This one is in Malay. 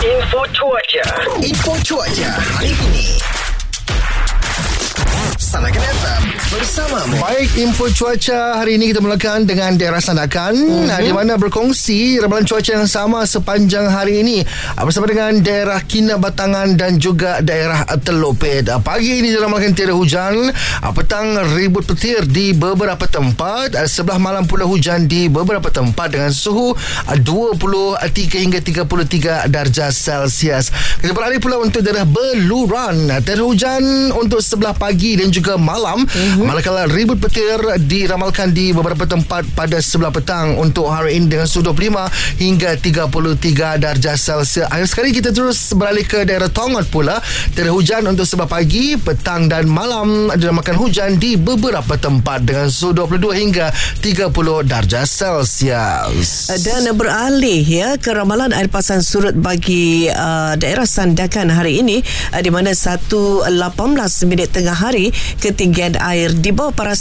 Info cuaca hari ini. Sandakan FM bersamamu. Baik, info cuaca hari ini kita mulakan dengan daerah Sandakan, di mana berkongsi ramalan cuaca yang sama sepanjang hari ini bersama dengan daerah Kinabatangan dan juga daerah Teluk Pet. Pagi ini diramalkan tiada hujan, petang ribut petir di beberapa tempat, sebelah malam pula hujan di beberapa tempat dengan suhu 23 hingga 33 darjah Celsius. Kita beralih pula untuk daerah Beluran. Tiada hujan untuk sebelah pagi dan juga malam, manakala ribut petir diramalkan di beberapa tempat pada sebelah petang untuk hari ini dengan suhu 25 hingga 33 darjah Celsius. Akhir sekali kita terus beralih ke daerah Tongot pula. Tiada hujan untuk sebelah pagi, petang dan malam diramalkan hujan di beberapa tempat dengan suhu 22 hingga 30 darjah Celsius. Dan beralih ke ramalan air pasang surut bagi daerah Sandakan hari ini, di mana 1:18 tengah hari ketinggian air di bawah paras